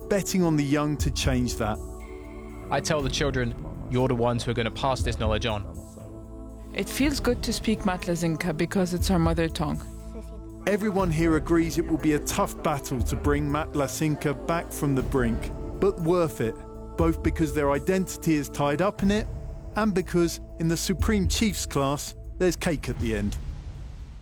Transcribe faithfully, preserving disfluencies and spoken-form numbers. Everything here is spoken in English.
betting on the young to change that. I tell the children, you're the ones who are going to pass this knowledge on. It feels good to speak Matlazinka because it's our mother tongue. Everyone here agrees it will be a tough battle to bring Matlazinka back from the brink, but worth it, both because their identity is tied up in it and because in the Supreme Chiefs class, there's cake at the end.